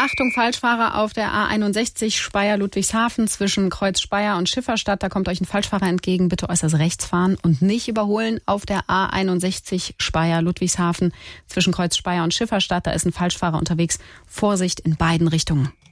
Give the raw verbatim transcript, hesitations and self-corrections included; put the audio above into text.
Achtung, Falschfahrer auf der A einundsechzig Speyer-Ludwigshafen zwischen Kreuz Speyer und Schifferstadt. Da kommt euch ein Falschfahrer entgegen. Bitte äußerst rechts fahren und nicht überholen. Auf der A einundsechzig Speyer-Ludwigshafen zwischen Kreuz Speyer und Schifferstadt. Da ist ein Falschfahrer unterwegs. Vorsicht in beiden Richtungen.